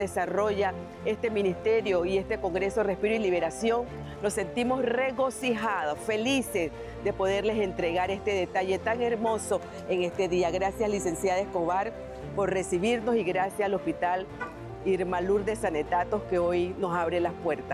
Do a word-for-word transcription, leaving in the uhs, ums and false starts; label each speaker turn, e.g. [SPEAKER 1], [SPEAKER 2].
[SPEAKER 1] desarrolla este ministerio y este Congreso Respiro y Liberación, nos sentimos regocijados, felices de poderles entregar este detalle tan hermoso en este día. Gracias, licenciada Escobar, por recibirnos y gracias al Hospital Irma Lourdes Sanetatos que hoy nos abre las puertas.